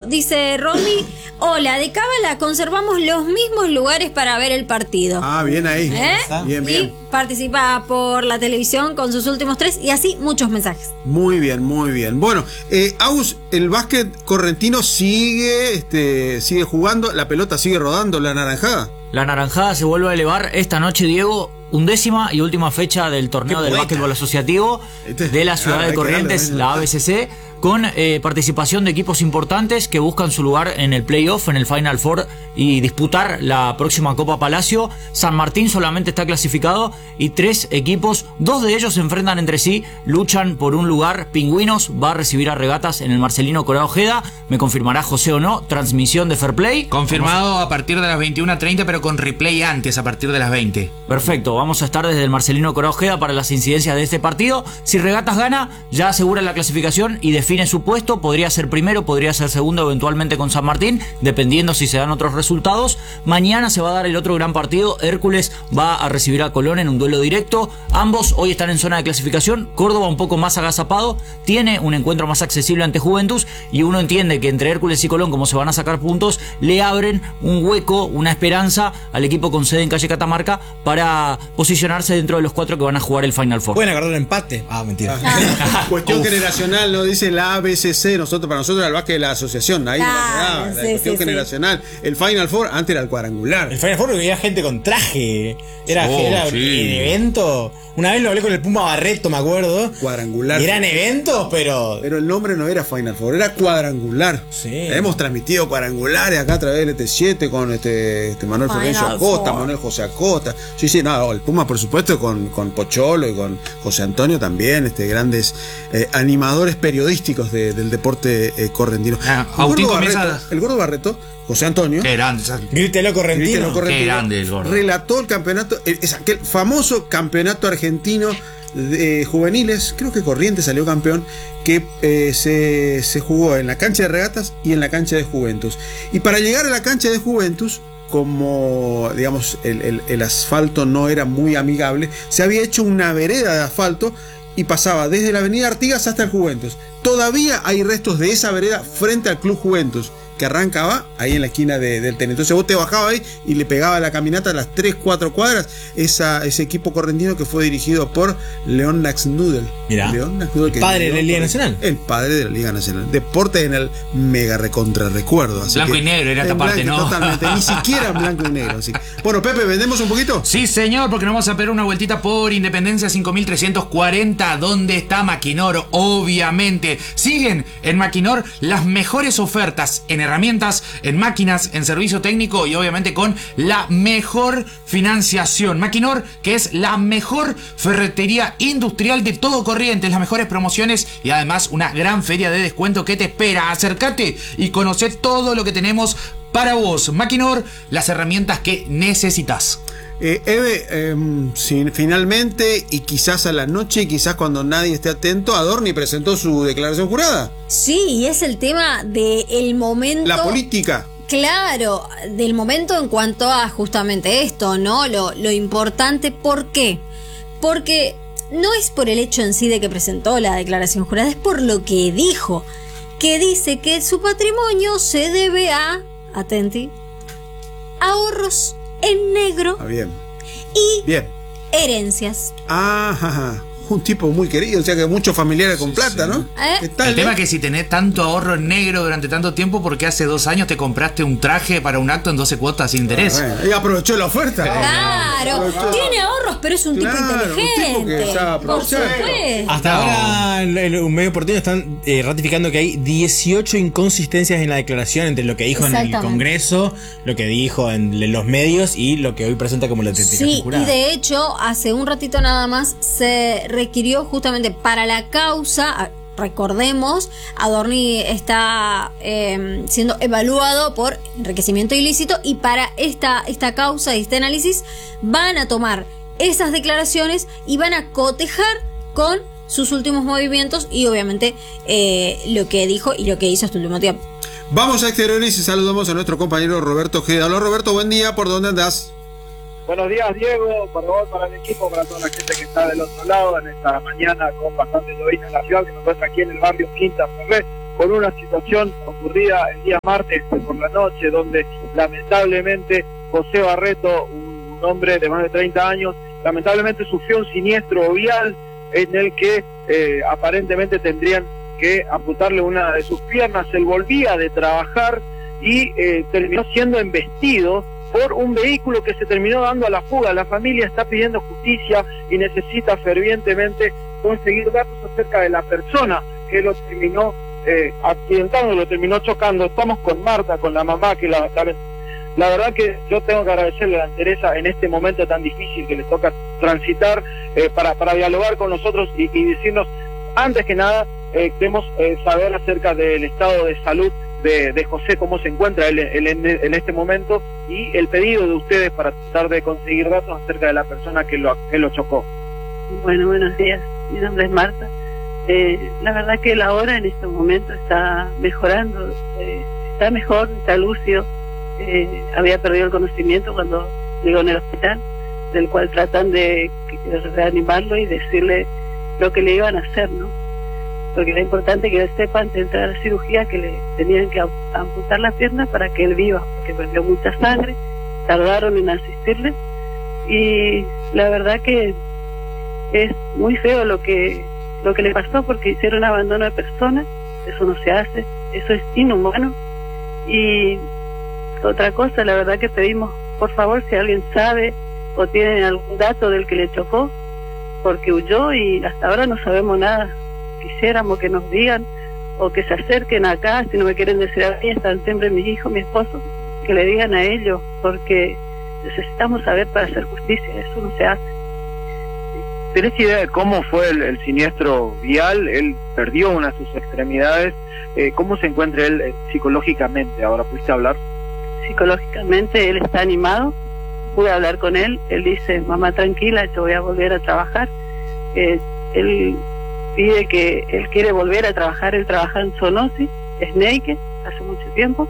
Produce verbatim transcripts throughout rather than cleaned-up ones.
dice Romy, hola, de Cábala conservamos los mismos lugares para ver el partido. Ah, bien ahí. ¿Eh? Bien, bien. Y participa por la televisión con sus últimos tres y así muchos mensajes. Muy bien, muy bien. Bueno, eh, Agus, el básquet correntino sigue, este, sigue jugando, la pelota sigue rodando, la naranjada. La naranjada se vuelve a elevar esta noche, Diego, undécima y última fecha del torneo del básquetbol asociativo de la ciudad de Corrientes, la A B C C, con eh, participación de equipos importantes que buscan su lugar en el playoff, en el Final Four y disputar la próxima Copa Palacio. San Martín solamente está clasificado y tres equipos, dos de ellos se enfrentan entre sí, luchan por un lugar. Pingüinos va a recibir a Regatas en el Marcelino Corá Ojeda, me confirmará José o no, transmisión de Fair Play. Confirmado a partir de las veintiuna treinta, pero con replay antes, a partir de las veinte. Perfecto, vamos a estar desde el Marcelino Corá Ojeda para las incidencias de este partido. Si Regatas gana, ya asegura la clasificación y define su puesto, podría ser primero, podría ser segundo eventualmente con San Martín, dependiendo si se dan otros resultados. Mañana se va a dar el otro gran partido, Hércules va a recibir a Colón en un duelo directo, ambos hoy están en zona de clasificación, Córdoba un poco más agazapado, tiene un encuentro más accesible ante Juventus y uno entiende que entre Hércules y Colón, como se van a sacar puntos, le abren un hueco, una esperanza al equipo con sede en calle Catamarca para posicionarse dentro de los cuatro que van a jugar el Final Four. Pueden agarrar un empate. Ah, mentira. Ah. Cuestión generacional, no dice la A B C C, nosotros para nosotros era el básquet de la asociación, ahí ah, no la sí, cuestión sí, generacional. Sí. El Final Four antes era el cuadrangular. El Final Four había gente con traje. Era, oh, era sí. en evento. Una vez lo hablé con el Puma Barreto, me acuerdo. Cuadrangular. Y eran eventos, pero. Pero el nombre no era Final Four, era cuadrangular. Sí. Hemos transmitido cuadrangulares acá a través del E T siete con este, este Manuel Florencio Acosta, Manuel José Acosta. Sí, sí, no, el Puma por supuesto con, con Pocholo y con José Antonio también, este grandes eh, animadores periodísticos de, del deporte eh, correntino. Ah, el, gordo Barreto, Barreto, el gordo Barreto, José Antonio. Qué grande. Grítelo correntino. Grítelo correntino. Qué grande el gordo. Relató el campeonato, es aquel famoso campeonato argentino de juveniles, creo que Corrientes salió campeón, que eh, se, se jugó en la cancha de Regatas y en la cancha de Juventus. Y para llegar a la cancha de Juventus, como digamos el, el, el asfalto no era muy amigable, se había hecho una vereda de asfalto y pasaba desde la avenida Artigas hasta el Juventus. Todavía hay restos de esa vereda frente al Club Juventus, que arrancaba ahí en la esquina de, del T N. Entonces vos te bajabas ahí y le pegaba la caminata a las tres, cuatro cuadras, esa, ese equipo correntino que fue dirigido por León Naxnudel. Mirá, León Naxnudel, el padre de la Liga Nacional. El padre de la Liga Nacional. Deporte en el mega recontra recuerdo. Así blanco que, y negro era esta parte, ¿no? Totalmente, ni siquiera en blanco y negro. Así. Bueno, Pepe, ¿vendemos un poquito? Sí, señor, porque nos vamos a pegar una vueltita por Independencia cinco mil trescientos cuarenta, donde está Maquinor, obviamente. Siguen en Maquinor las mejores ofertas en herramientas, en máquinas, en servicio técnico y obviamente con la mejor financiación. Maquinor, que es la mejor ferretería industrial de todo Corrientes, las mejores promociones y además una gran feria de descuento que te espera. Acércate y conoce todo lo que tenemos para vos. Maquinor, las herramientas que necesitas. Eh, Eve, eh, si, finalmente, y quizás a la noche, quizás cuando nadie esté atento, Adorni presentó su declaración jurada. Sí, y es el tema del momento. La política. Claro, del momento en cuanto a justamente esto, ¿no? Lo, lo importante, ¿por qué? Porque no es por el hecho en sí de que presentó la declaración jurada, es por lo que dijo, que dice que su patrimonio se debe a, atenti, ahorros en negro. Ah, bien. Y bien. Herencias. Ah, ajá. Un tipo muy querido, o sea que muchos familiares con plata, ¿no? ¿Eh? El tema es que si tenés tanto ahorro en negro durante tanto tiempo, porque hace dos años te compraste un traje para un acto en doce cuotas sin interés. Ah, bueno. Y aprovechó la oferta. Claro, aprovechó. Tiene ahorros, pero es un claro, tipo inteligente. Un tipo que sabe por supuesto. Hasta no. ahora en el, un medio porteño están eh, ratificando que hay dieciocho inconsistencias en la declaración entre lo que dijo en el Congreso, lo que dijo en los medios y lo que hoy presenta como la declaración sí, jurada. Y de hecho, hace un ratito nada más se requirió justamente para la causa, recordemos, Adorni está eh, siendo evaluado por enriquecimiento ilícito y para esta, esta causa y este análisis van a tomar esas declaraciones y van a cotejar con sus últimos movimientos y obviamente eh, lo que dijo y lo que hizo este último tiempo. Vamos a exteriores y saludamos a nuestro compañero Roberto Ojeda. Hola Roberto, buen día, ¿por dónde andás? Buenos días, Diego, para vos, para el equipo, para toda la gente que está del otro lado en esta mañana con bastante llovizna en la ciudad, que nos encuentra aquí en el barrio Quinta Ferré, con una situación ocurrida el día martes por la noche, donde lamentablemente José Barreto, un hombre de más de treinta años, lamentablemente sufrió un siniestro vial en el que eh, aparentemente tendrían que amputarle una de sus piernas. Él volvía de trabajar y eh, terminó siendo embestido por un vehículo que se terminó dando a la fuga. La familia está pidiendo justicia y necesita fervientemente conseguir datos acerca de la persona que lo terminó eh, accidentando, lo terminó chocando. Estamos con Marta, con la mamá, que la, la, la verdad que yo tengo que agradecerle a la Teresa en este momento tan difícil que les toca transitar, eh, para, para dialogar con nosotros y, y decirnos, antes que nada, eh, queremos eh, saber acerca del estado de salud de, de José, cómo se encuentra él, él en, en este momento, y el pedido de ustedes para tratar de conseguir datos acerca de la persona que lo, que lo chocó. Bueno, buenos días, mi nombre es Marta. Eh, la verdad que la hora en este momento está mejorando, eh, está mejor, está lúcido. Eh, había perdido el conocimiento cuando llegó en el hospital, del cual tratan de, de reanimarlo y decirle lo que le iban a hacer, ¿no? Porque era importante que él sepa antes de entrar a la cirugía que le tenían que amputar la pierna para que él viva, porque perdió mucha sangre, tardaron en asistirle, y la verdad que es muy feo lo que lo que le pasó, porque hicieron abandono de personas. Eso no se hace, eso es inhumano. Y otra cosa, la verdad que pedimos, por favor, si alguien sabe o tiene algún dato del que le chocó, porque huyó y hasta ahora no sabemos nada. Quisiéramos que nos digan o que se acerquen acá, si no me quieren decir a mí, están siempre mis hijos, mi esposo, que le digan a ellos, porque necesitamos saber para hacer justicia, eso no se hace. ¿Tenés idea de cómo fue el, el siniestro vial? Él perdió una de sus extremidades. Eh, ¿Cómo se encuentra él eh, psicológicamente? ¿Ahora pudiste hablar? Psicológicamente él está animado, pude hablar con él, él dice, mamá tranquila, yo voy a volver a trabajar. Eh, él pide que él quiere volver a trabajar, él trabaja en Sonosi, es Neike, hace mucho tiempo,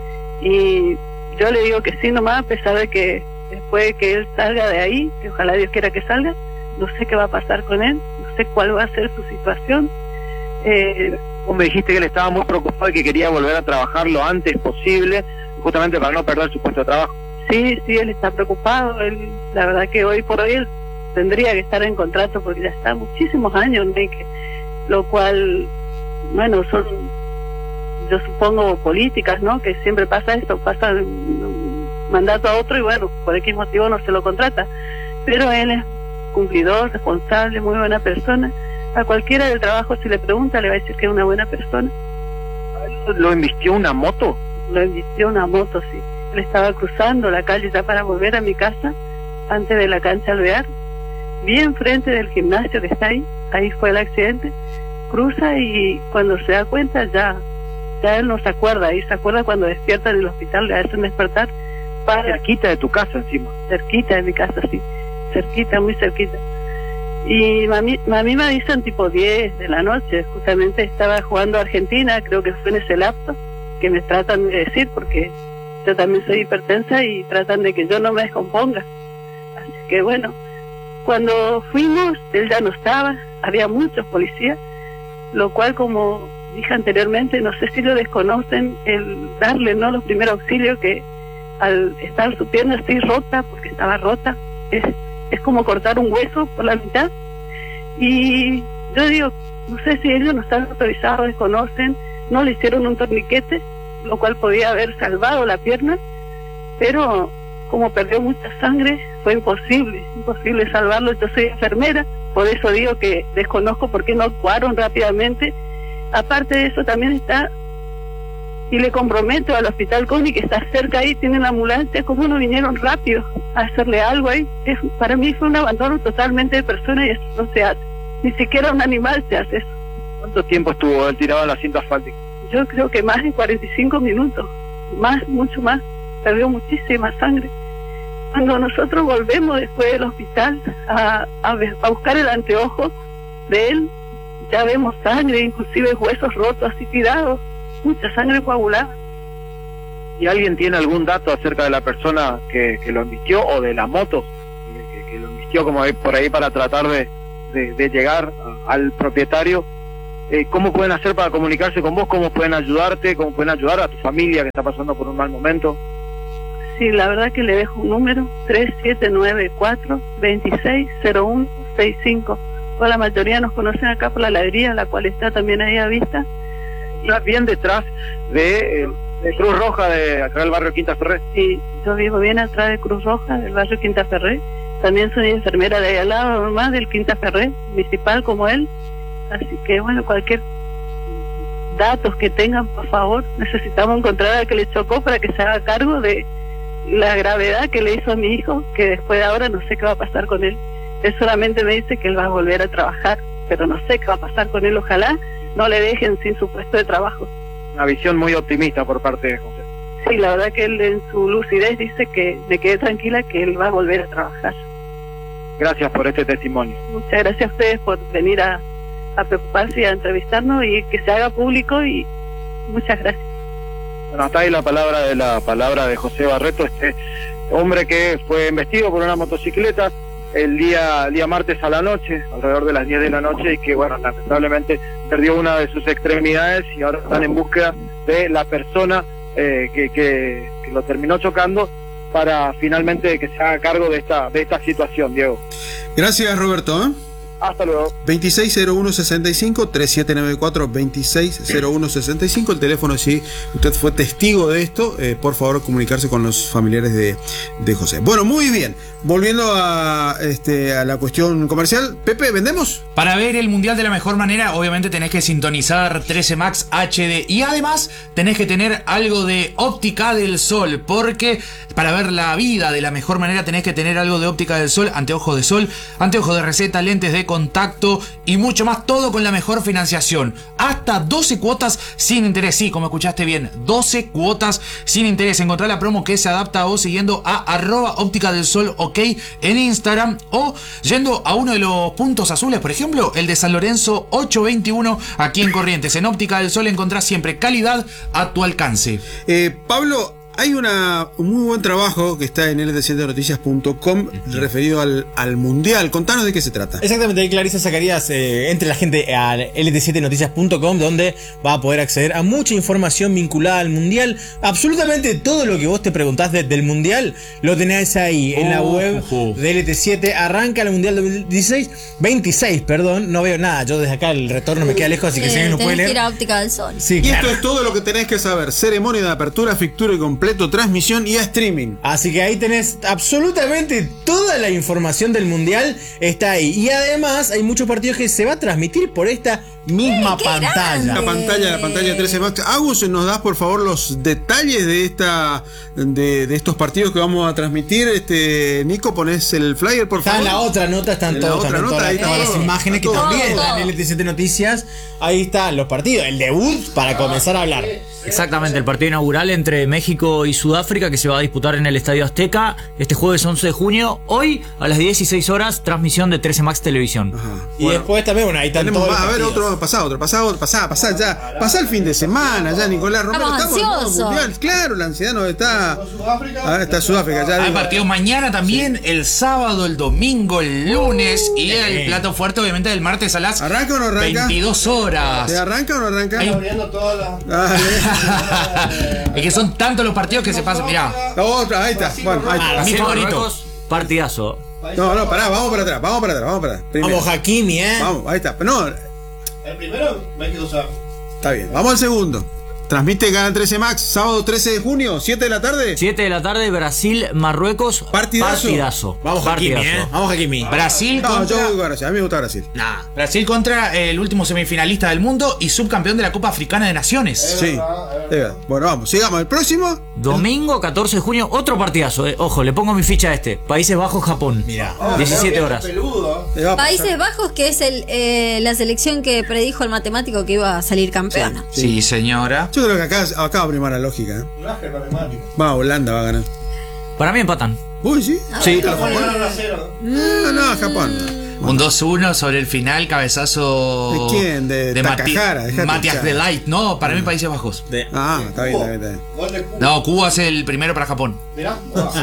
y yo le digo que sí nomás, a pesar de que después de que él salga de ahí, que ojalá Dios quiera que salga, no sé qué va a pasar con él, no sé cuál va a ser su situación. Eh, Vos me dijiste que él estaba muy preocupado y que quería volver a trabajar lo antes posible, justamente para no perder su puesto de trabajo. Sí, sí, él está preocupado, él, la verdad que hoy por hoy él tendría que estar en contrato porque ya está muchísimos años, ¿no? Que, lo cual, bueno, son, yo supongo, políticas, ¿no? Que siempre pasa esto, pasa un mandato a otro y bueno, por X motivo no se lo contrata, pero él es cumplidor, responsable, muy buena persona. A cualquiera del trabajo si le pregunta le va a decir que es una buena persona. ¿Lo embistió una moto? Lo embistió una moto, sí. Él estaba cruzando la calle ya para volver a mi casa, antes de la cancha Alvear, bien frente del gimnasio que está ahí, ahí fue el accidente. Cruza y cuando se da cuenta ya, ya él no se acuerda, y se acuerda cuando despierta en el hospital, le hacen despertar. Para, cerquita de tu casa encima. Cerquita de mi casa, sí. Cerquita, muy cerquita. Y mami, mami me dicen tipo diez de la noche, justamente estaba jugando a Argentina, creo que fue en ese lapso, que me tratan de decir, porque yo también soy hipertensa y tratan de que yo no me descomponga. Así que bueno, cuando fuimos, él ya no estaba, había muchos policías, lo cual, como dije anteriormente, no sé si lo desconocen, el darle no los primeros auxilios, que al estar su pierna así rota, porque estaba rota, es es como cortar un hueso por la mitad. Y yo digo, no sé si ellos no están autorizados, desconocen, no le hicieron un torniquete, lo cual podía haber salvado la pierna, pero como perdió mucha sangre, fue imposible, imposible salvarlo. Yo soy enfermera, por eso digo que desconozco por qué no actuaron rápidamente. Aparte de eso también está, y le comprometo al hospital Coni, que está cerca ahí, tienen ambulancia, cómo no vinieron rápido a hacerle algo ahí. Es, para mí fue un abandono totalmente de persona y eso no se hace. Ni siquiera un animal se hace eso. ¿Cuánto tiempo estuvo él tirado en la cinta asfáltica? Yo creo que más de cuarenta y cinco minutos, más, mucho más. Perdió muchísima sangre. Cuando nosotros volvemos después del hospital a, a, a buscar el anteojo de él, ya vemos sangre, inclusive huesos rotos así tirados, mucha sangre coagulada. ¿Y alguien tiene algún dato acerca de la persona que, que lo embistió o de la moto que, que lo embistió, como por ahí, para tratar de, de, de llegar a, al propietario? eh, ¿cómo pueden hacer para comunicarse con vos? ¿Cómo pueden ayudarte? ¿Cómo pueden ayudar a tu familia que está pasando por un mal momento? Sí, la verdad que le dejo un número, tres siete nueve cuatro, dos seis cero uno seis cinco. Pues la mayoría nos conocen acá por la heladería, la cual está también ahí a vista. Estás bien detrás de, eh, de Cruz Roja de acá del barrio Quinta Ferré. Sí, yo vivo bien atrás de Cruz Roja, del barrio Quinta Ferré. También soy enfermera de ahí al lado, nomás del Quinta Ferré, municipal como él. Así que bueno, cualquier datos que tengan, por favor, necesitamos encontrar al que le chocó para que se haga cargo de la gravedad que le hizo a mi hijo, que después de ahora no sé qué va a pasar con él. Él solamente me dice que él va a volver a trabajar, pero no sé qué va a pasar con él. Ojalá no le dejen sin su puesto de trabajo. Una visión muy optimista por parte de José. Sí, la verdad que él en su lucidez dice que me quede tranquila, que él va a volver a trabajar. Gracias por este testimonio. Muchas gracias a ustedes por venir a, a preocuparse y a entrevistarnos y que se haga público, y muchas gracias. Bueno, hasta ahí la palabra de la palabra de José Barreto, este hombre que fue embestido por una motocicleta el día el día martes a la noche, alrededor de las diez de la noche, y que bueno, lamentablemente perdió una de sus extremidades y ahora están en búsqueda de la persona eh, que, que, que lo terminó chocando, para finalmente que se haga cargo de esta de esta situación, Diego. Gracias, Roberto, ¿eh? Hasta luego. veintiséis cero uno sesenta y cinco, tres siete nueve cuatro, veintiséis cero uno sesenta y cinco. El teléfono, si usted fue testigo de esto, eh, por favor comunicarse con los familiares de, de José. Bueno, muy bien. Volviendo a, este, a la cuestión comercial, Pepe, ¿vendemos? Para ver el Mundial de la mejor manera, obviamente tenés que sintonizar trece Max H D. Y además tenés que tener algo de óptica del sol, porque para ver la vida de la mejor manera tenés que tener algo de óptica del sol, anteojos de sol, anteojos de receta, lentes de contacto y mucho más, todo con la mejor financiación. Hasta doce cuotas sin interés. Sí, como escuchaste bien, doce cuotas sin interés. Encontrá la promo que se adapta a vos siguiendo a arroba óptica del sol ok en Instagram, o yendo a uno de los puntos azules, por ejemplo, el de San Lorenzo ochocientos veintiuno, aquí en Corrientes. En Óptica del Sol encontrás siempre calidad a tu alcance. Eh, Pablo, hay una, un muy buen trabajo que está en L T siete noticias punto com referido al, al Mundial. Contanos de qué se trata. Exactamente, ahí Clarisa Zacarías eh, entre la gente a L T siete noticias punto com, donde va a poder acceder a mucha información vinculada al Mundial. Absolutamente todo lo que vos te preguntás de, del Mundial lo tenés ahí en oh, la web oh. de L T siete. Arranca el Mundial dos mil dieciséis, veintiséis, perdón, no veo nada. Yo desde acá el retorno me queda lejos, así que eh, si alguien no puede leer. Que ir a Óptica del Sol. Sí, y claro, esto es todo lo que tenés que saber. Ceremonia de apertura, fictura y completo, transmisión y streaming. Así que ahí tenés absolutamente toda la información del Mundial, está ahí. Y además hay muchos partidos que se va a transmitir por esta misma ¡Ey, pantalla. La pantalla, la pantalla de trece Max. Agus, ¿nos das por favor los detalles de esta de, de estos partidos que vamos a transmitir? Este, Nico, ponés el flyer, por está favor. Está en la otra nota, están en todos, la otra están nota, todas, ahí todas está las todo, imágenes está que todo, también todo. están en L T siete Noticias. Ahí están los partidos, el debut para comenzar a hablar. Exactamente, el partido inaugural entre México y Sudáfrica, que se va a disputar en el Estadio Azteca este jueves once de junio. Hoy a las dieciséis horas, transmisión de trece Max Televisión. Ajá. Y Bueno, después también, bueno, ahí están tenemos, todos los va a haber partidos. otro pasado, otro pasado, otro pasado, pasá, pasá, pasá el fin de semana ya, Nicolás Romero. Estamos en modo ansiosos. mundial. Claro, la ansiedad no está. Ah, está Sudáfrica, ya Hay digo. partidos mañana también, sí. El sábado, el domingo, el lunes, y el bien. plato fuerte obviamente del martes a las ¿Arranca o no arranca? veintidós horas. ¿Se arranca o no arranca? Hay- Ah, Es que son tantos los partidos que se pasan. Mirá, la otra, ahí está. Bueno, ahí está. mi Brasil, favorito. Marruecos, partidazo. No, no, pará, vamos para atrás, vamos para atrás, vamos para atrás. Primero. Vamos, Hakimi, eh. Vamos, ahí está. No, El primero, México Sudáfrica. está bien. Vamos al segundo. Transmite Canal trece Max, sábado trece de junio, siete de la tarde. siete de la tarde, Brasil, Marruecos. Partidazo. Partidazo. Vamos, Hakimi, Partidazo. eh. Vamos, Hakimi. Brasil No, contra. yo voy con Brasil, a mí me gusta Brasil. Nah, Brasil contra el último semifinalista del mundo y subcampeón de la Copa Africana de Naciones. Sí, de verdad. Bueno, vamos, sigamos. El próximo. Domingo catorce de junio, otro partidazo. Eh. Ojo, le pongo mi ficha a este. Países Bajos, Japón. Mira. diecisiete horas. Peludo. eh, va a pasar. Países Bajos, que es el, eh, la selección que predijo el matemático que iba a salir campeona. Sí, señora. Yo creo que acá, acá va a primar la lógica. ¿eh? Raje matemático. Va, Holanda va a ganar. Para mí empatan. Uy, sí. Sí. Japón gana uno a cero. No, no, Japón. Un dos uno sobre el final, cabezazo. ¿De quién? De Mati- Takahara, dejate Matías hinchar. de Light. No, para mí Países Bajos. De- Ah, está bien, está bien, está bien. Gol de Cuba. No, Cuba hace el primero para Japón. Mirá.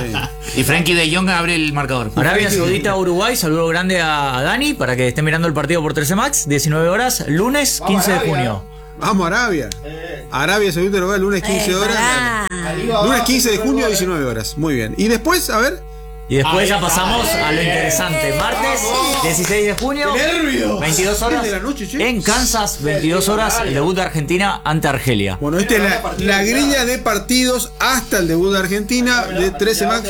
Sí. Y Frankie de Jong abre el marcador. Arabia Saudita, Uruguay, saludo grande a, a Dani para que esté mirando el partido por trece Max, diecinueve horas, lunes Vamos, quince de Arabia. junio. Vamos, Arabia. Eh, Arabia Saudita, Uruguay, lunes quince Eh, horas. pará. arriba, Lunes abajo, quince de siempre junio, gol. diecinueve horas. Muy bien. Y después, a ver. Y después Ahí ya está. pasamos a lo interesante. Martes dieciséis de junio, ¡Nervio! veintidós horas, de la noche, che. en Kansas, veintidós horas, el debut de Argentina ante Argelia. Bueno, esta es la, la grilla de partidos hasta el debut de Argentina de trece Max.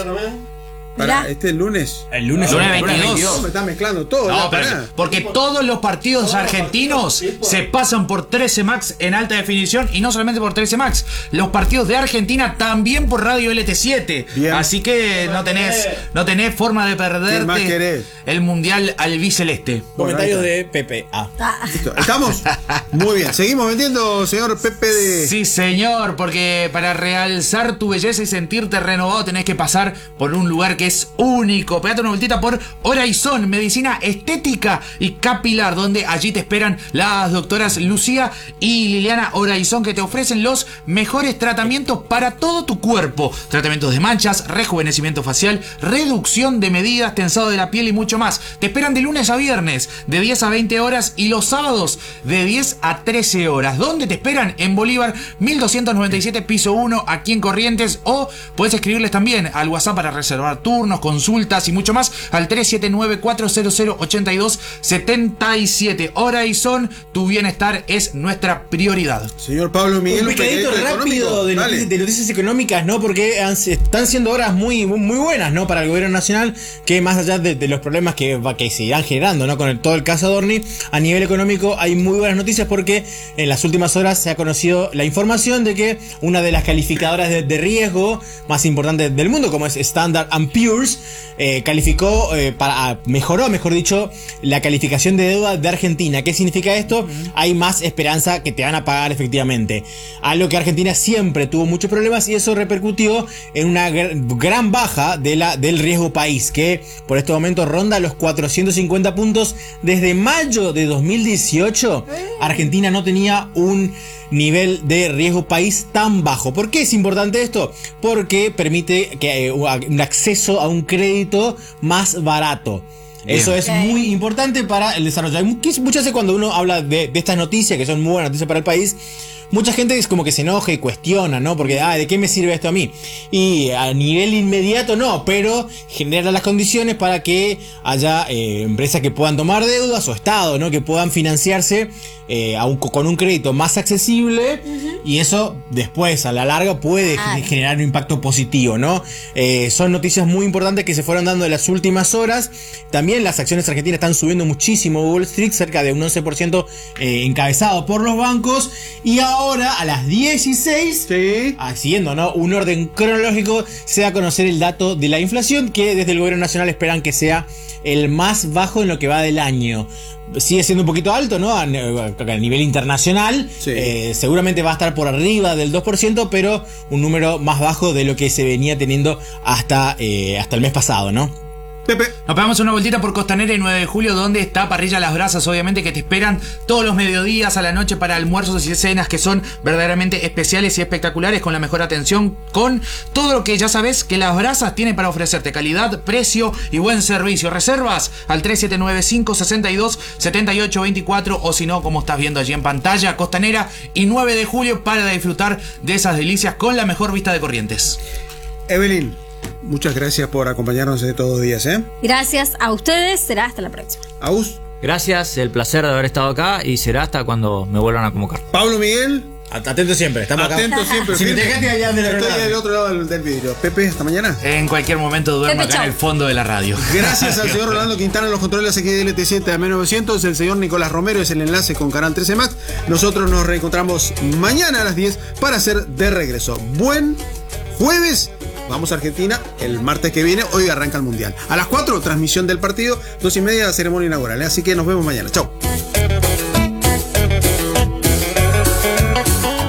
Para, Mirá. este es el lunes. El lunes, Lunes el- veintidós. No, me está mezclando todo. No, ya, pero pará. porque todos los partidos argentinos se pasan por trece Max en alta definición y no solamente por trece Max, los partidos de Argentina también por Radio L T siete. Bien. Así que no tenés no tenés forma de ¿Qué más perderte querés? el Mundial albiceleste. Comentarios de Pepe A. Ah, Listo, ¿estamos? Muy bien. Seguimos vendiendo, señor Pepe de. Sí, señor, porque para realzar tu belleza y sentirte renovado tenés que pasar por un lugar que es único. Pegate una vueltita por Horizon, medicina estética y capilar, donde allí te esperan las doctoras Lucía y Liliana Horizon, que te ofrecen los mejores tratamientos para todo tu cuerpo. Tratamientos de manchas, rejuvenecimiento facial, reducción de medidas, tensado de la piel y mucho más. Te esperan de lunes a viernes, de diez a veinte horas, y los sábados de diez a trece horas. ¿Dónde te esperan? En Bolívar mil doscientos noventa y siete, piso uno, aquí en Corrientes. O puedes escribirles también al WhatsApp para reservar turnos, consultas y mucho más al tres siete nueve, cuatro cero cero, ocho dos siete siete. Horizon, tu bienestar es nuestra prioridad. Señor Pablo Miguel, Un picadito picadito rápido de económico. Dale. noticias, de noticias económicas, ¿no? Porque han- están siendo horas muy, muy buenas, ¿no? Para el gobierno nacional, que más allá de, de los problemas que, va- que se irán generando, ¿no? Con el- todo el caso Adorni, a nivel económico hay muy buenas noticias porque en las últimas horas se ha conocido la información de que una de las calificadoras de, de riesgo más importantes del mundo, como es Standard and Poor's, eh, calificó, eh, para, mejoró, mejor dicho, la calificación de deuda de Argentina. ¿Qué significa esto? Hay más esperanza que te van a pagar efectivamente. Algo que Argentina siempre tuvo muchos problemas y eso repercutió en una gr- gran baja de la, del riesgo país, que por este momento ronda los cuatrocientos cincuenta puntos. Desde mayo de dos mil dieciocho, Argentina no tenía un nivel de riesgo país tan bajo. ¿Por qué es importante esto? Porque permite que eh, un acceso a un crédito más barato. Bien. Eso es Ok. muy importante para el desarrollo. Hay mu- muchas veces cuando uno habla de, de estas noticias, que son muy buenas noticias para el país, mucha gente es como que se enoja y cuestiona, ¿no? Porque, ah, ¿de qué me sirve esto a mí? Y a nivel inmediato no, pero genera las condiciones para que haya eh, empresas que puedan tomar deudas o estados, ¿no? Que puedan financiarse eh, a un- con un crédito más accesible, y eso después a la larga puede Claro. generar un impacto positivo, ¿no? Eh, son noticias muy importantes que se fueron dando en las últimas horas. También las acciones argentinas están subiendo muchísimo. Wall Street cerca de un once por ciento, eh, encabezado por los bancos. Y ahora a las dieciséis, Sí. ah, siguiendo, ¿no? Un orden cronológico, se da a conocer el dato de la inflación, que desde el gobierno nacional esperan que sea el más bajo en lo que va del año. Sigue siendo un poquito alto, ¿no? A, a nivel internacional, Sí. eh, seguramente va a estar por arriba del dos por ciento, pero un número más bajo de lo que se venía teniendo hasta, eh, hasta el mes pasado, ¿no? Pepe. Nos pegamos una vueltita por Costanera y nueve de julio, donde está Parrilla Las Brasas, obviamente, que te esperan todos los mediodías a la noche para almuerzos y cenas que son verdaderamente especiales y espectaculares, con la mejor atención, con todo lo que ya sabes que Las Brasas tiene para ofrecerte: calidad, precio y buen servicio. Reservas al tres siete nueve, cinco seis dos, siete ocho dos cuatro, o si no, como estás viendo allí en pantalla, Costanera y nueve de julio, para disfrutar de esas delicias con la mejor vista de Corrientes. Evelyn, muchas gracias por acompañarnos en estos dos días, ¿eh? gracias a ustedes. Será hasta la próxima. Aus, Gracias, el placer de haber estado acá y será hasta cuando me vuelvan a convocar. Pablo Miguel, Atento siempre, estamos acá. atento siempre. Si me firme. dejaste allá del otro Estoy lado. del otro lado del, del vidrio. Pepe, hasta mañana. En cualquier momento duermo Pepe, acá en chau. el fondo de la radio. Gracias al señor Rolando Quintana en los controles aquí de L T siete a M novecientos. El señor Nicolás Romero es el enlace con Canal trece Max. Nosotros nos reencontramos mañana a las diez para hacer de regreso. Buen jueves. Vamos a Argentina el martes que viene. Hoy arranca el Mundial. A las cuatro, transmisión del partido. Dos y media, ceremonia inaugural. ¿eh? Así que nos vemos mañana. Chau. Trans-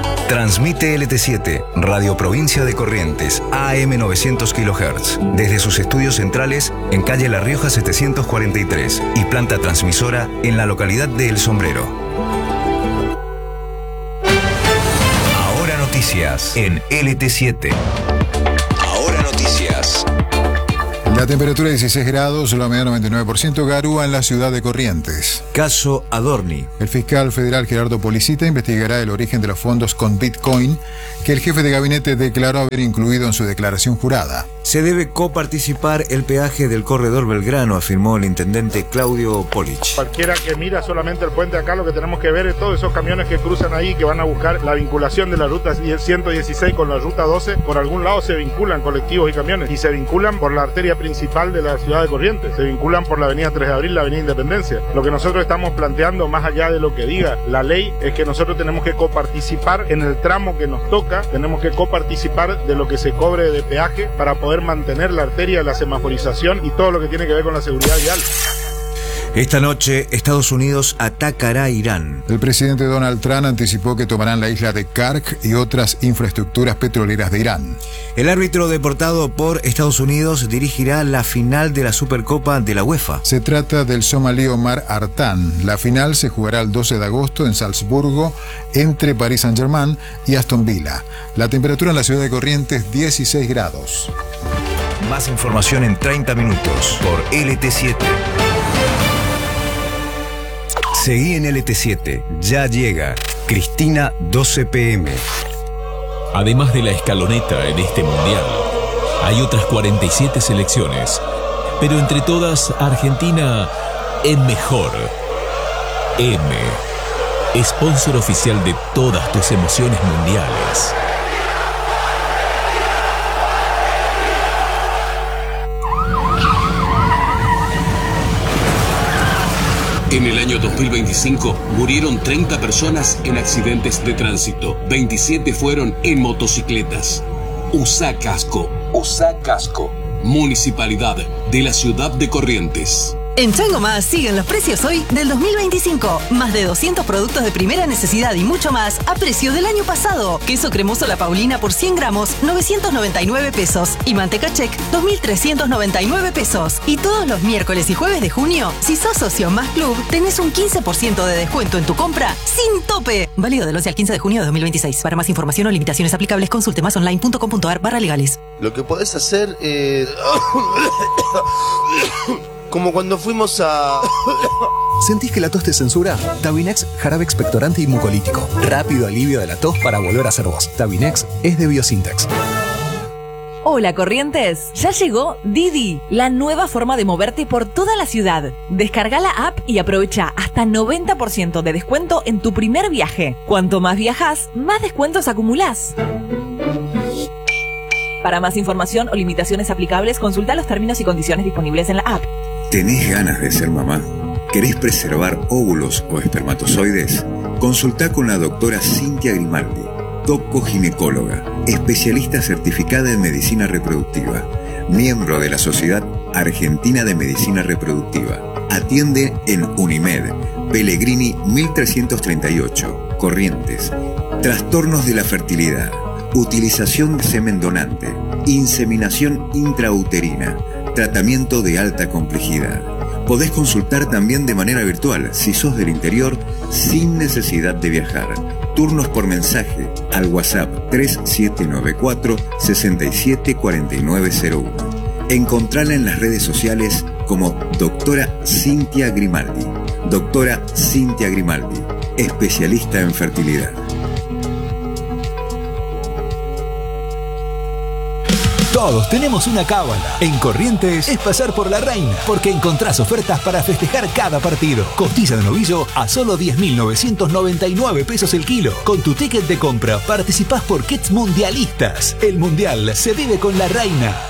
Transmite L T siete, Radio Provincia de Corrientes, A M novecientos kilohertz, desde sus estudios centrales en calle La Rioja setecientos cuarenta y tres y planta transmisora en la localidad de El Sombrero. Ahora noticias en L T siete. Ahora noticias. La temperatura dieciséis grados, la humedad noventa y nueve por ciento, garúa en la ciudad de Corrientes. Caso Adorni. El fiscal federal Gerardo Policita investigará el origen de los fondos con Bitcoin que el jefe de gabinete declaró haber incluido en su declaración jurada. Se debe coparticipar el peaje del corredor Belgrano, afirmó el intendente Claudio Polich. Cualquiera que mira solamente el puente acá, lo que tenemos que ver es todos esos camiones que cruzan ahí, que van a buscar la vinculación de la ruta ciento dieciséis con la ruta doce. Por algún lado se vinculan colectivos y camiones, y se vinculan por la arteria principal de la ciudad de Corrientes, se vinculan por la avenida tres de abril, la avenida Independencia. Lo que nosotros estamos planteando, más allá de lo que diga la ley, es que nosotros tenemos que coparticipar en el tramo que nos toca, tenemos que coparticipar de lo que se cobre de peaje para poder mantener la arteria, la semaforización y todo lo que tiene que ver con la seguridad vial. Esta noche, Estados Unidos atacará a Irán. El presidente Donald Trump anticipó que tomarán la isla de Kark y otras infraestructuras petroleras de Irán. El árbitro deportado por Estados Unidos dirigirá la final de la Supercopa de la UEFA. Se trata del somalí Omar Artan. La final se jugará el doce de agosto en Salzburgo entre Paris Saint-Germain y Aston Villa. La temperatura en la ciudad de Corrientes, dieciséis grados. Más información en treinta minutos por L T siete. Seguí en L T siete, ya llega Cristina doce pe eme. Además de la escaloneta en este mundial, hay otras cuarenta y siete selecciones, pero entre todas Argentina es mejor. M, sponsor oficial de todas tus emociones mundiales. En el año dos mil veinticinco murieron treinta personas en accidentes de tránsito. veintisiete fueron en motocicletas. Usa casco. Usa casco. Municipalidad de la ciudad de Corrientes. En Chango Más siguen los precios hoy del dos mil veinticinco. Más de doscientos productos de primera necesidad y mucho más a precios del año pasado. Queso cremoso La Paulina por cien gramos, novecientos noventa y nueve pesos. Y manteca Check, dos mil trescientos noventa y nueve pesos. Y todos los miércoles y jueves de junio, si sos socio Más Club, tenés un quince por ciento de descuento en tu compra sin tope. Válido del once al quince de junio de dos mil veintiséis. Para más información o limitaciones aplicables, consulte masonline punto com punto ar barra legales. Lo que podés hacer es... como cuando fuimos a... ¿Sentís que la tos te censura? Tabinex, jarabe expectorante y mucolítico. Rápido alivio de la tos para volver a ser vos. Tabinex es de Biosintex. Hola Corrientes, ya llegó Didi, la nueva forma de moverte por toda la ciudad. Descarga la app y aprovecha hasta noventa por ciento de descuento en tu primer viaje. Cuanto más viajas, más descuentos acumulás. Para más información o limitaciones aplicables, consulta los términos y condiciones disponibles en la app. ¿Tenés ganas de ser mamá? ¿Querés preservar óvulos o espermatozoides? Consultá con la doctora Cintia Grimaldi, doco-ginecóloga, especialista certificada en medicina reproductiva, miembro de la Sociedad Argentina de Medicina Reproductiva. Atiende en Unimed, Pellegrini mil trescientos treinta y ocho, Corrientes. Trastornos de la fertilidad, utilización de semen donante, inseminación intrauterina, tratamiento de alta complejidad. Podés consultar también de manera virtual si sos del interior sin necesidad de viajar. Turnos por mensaje al WhatsApp tres siete nueve cuatro, seis siete cuatro nueve cero uno. Encontrala en las redes sociales como doctora Cintia Grimaldi. Doctora Cintia Grimaldi, especialista en fertilidad. Todos tenemos una cábala. En Corrientes es pasar por la reina, porque encontrás ofertas para festejar cada partido. Costilla de novillo a solo diez mil novecientos noventa y nueve pesos el kilo. Con tu ticket de compra participás por kits mundialistas. El mundial se vive con la reina.